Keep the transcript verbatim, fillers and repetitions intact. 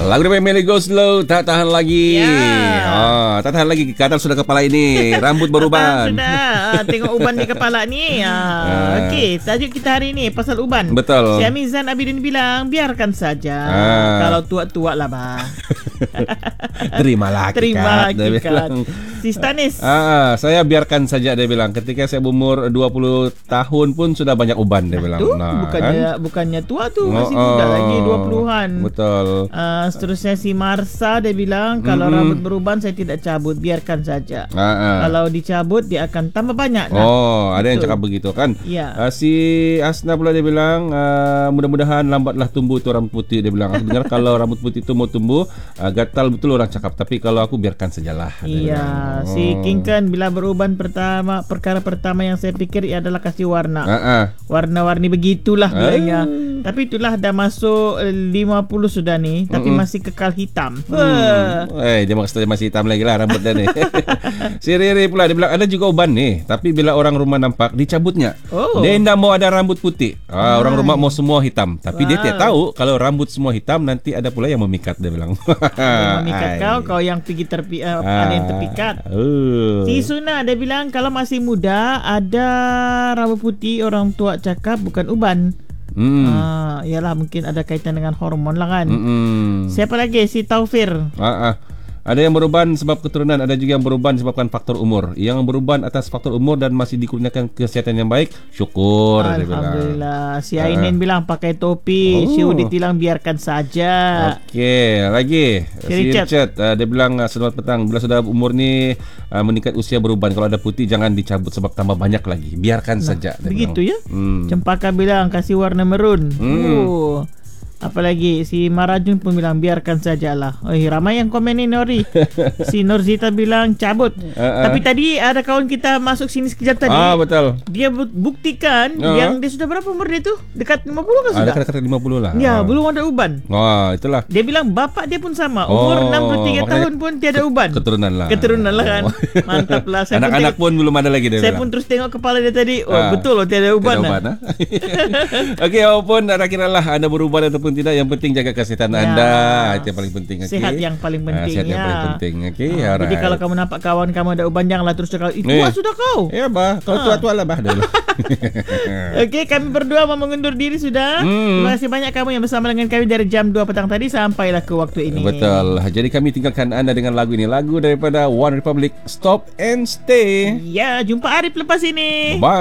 Lagu dari Melly Go Slow, tak tahan lagi. Ya. Oh, tak tahan lagi, kadang sudah kepala ini, rambut beruban. Sudah, tengok uban di kepala ni. Ah, Okey, tajuk kita hari ni pasal uban. Betul. Si Amizan Abidin bilang, biarkan saja. Ah. Kalau tua-tua lah bah. Terimalah hakikat. Terima dia hakikat. bilang. Si Stanis. Ah, saya biarkan saja, dia bilang. Ketika saya berumur dua puluh tahun pun sudah banyak uban, dia bilang. Tu Nah, bukannya bukannya tua tu, masih Oh, muda oh. lagi dua puluhan. Betul. Uh, seterusnya si Marsa dia bilang, kalau Mm-mm. rambut beruban saya tidak cabut, biarkan saja. Ah, ah. Kalau dicabut dia akan tambah banyak. Nah. Oh, ada yang Betul. cakap begitu kan? Ya. Uh, si Asna pula dia bilang, uh, mudah-mudahan lambatlah tumbuh tu rambut putih, dia bilang. Aku dengar kalau rambut putih tu mau tumbuh, uh, gatal betul orang cakap, tapi kalau aku biarkan sajalah. dia Iya, bilang. si Oh. King Kan bila beruban pertama, perkara pertama yang saya fikir adalah kasih warna. Ah, ah. Warna-warni begitulah Ah. bilangnya. Tapi itulah dah masuk eh, lima puluh sudah ni, tapi Mm-mm. masih kekal hitam. Hmm. Eh, dia maksudnya masih hitam lagi lah rambut dia ni. Si Riri pula dia bilang ada juga uban ni, tapi bila orang rumah nampak dicabutnya. Oh. Dia tidak mau ada rambut putih. Ah, orang Hai. rumah mau semua hitam, tapi dia Wow. tidak tahu kalau rambut semua hitam nanti ada pula yang memikat, dia bilang. Yang memikat Ai. kau, kau yang pergi terpi, uh, Ah. ada yang terpikat. Oh. Si Suna dia bilang kalau masih muda ada rambut putih, orang tua cakap bukan uban. Hmm. Ah, yalah mungkin ada kaitan dengan hormon lah kan. Mm-mm. Siapa lagi? Si Taufir. Ah, ah. Ada yang beruban sebab keturunan, ada juga yang beruban disebabkan faktor umur. Yang beruban atas faktor umur dan masih dikurniakan kesihatan yang baik, syukur, dia bilang. Alhamdulillah. Si Ah. Ainin bilang pakai topi. Oh. Si Udit bilang biarkan saja. Okey, lagi Si si Richard. Richard, uh, dia bilang uh, selamat petang. Bila sudah umur ni uh, meningkat usia beruban, kalau ada putih jangan dicabut sebab tambah banyak lagi. Biarkan Nah, saja. dia begitu bilang. ya. Hmm. Cempaka bilang kasih warna merun. Hmm. Oh. Apalagi si Marajun pun bilang biarkan sajalah. Oh, ramai yang komen ni Nori. Si Norzita bilang cabut. Uh, uh. Tapi tadi ada kawan kita masuk sini sekejap tadi. Ah, betul. Dia bu- buktikan Uh. yang dia sudah berapa umur dia tu? Dekat lima puluh kan Ada sudah? kata-kata lima puluh lah. Ya, Ah. belum ada uban. Wah, itulah. Dia bilang bapak dia pun sama. Umur Oh, enam puluh tiga maknanya tahun pun tiada uban. Keturunan lah. Keturunan lah kan. Oh. Mantap lah. Saya pun Anak-anak tengok- pun belum ada lagi dia Saya bilang. pun terus tengok kepala dia tadi. Oh, Ah. betul loh tiada uban. Tidak lah. uban, ah. Okey, walaupun anda kira lah anda beruban ataupun tidak, yang penting jaga kesihatan Ya. anda. Itu yang paling penting. Okay? Sehat yang paling penting, Ah, sehat yang ya. paling penting. Okey, Ah, jadi alright. kalau kamu nampak kawan kamu ada uban, janganlah terus cakap, itu Eh. sudah kau. Ya bah, kau Ah. tua-tua lah bah dulu. Okey, kami berdua mau mengundur diri sudah. Hmm. Terima kasih banyak kamu yang bersama dengan kami dari jam dua petang tadi sampailah ke waktu ini. Betul. Jadi kami tinggalkan anda dengan lagu ini, lagu daripada One Republic, Stop and Stay. Ya, jumpa Arif lepas ini. Bye.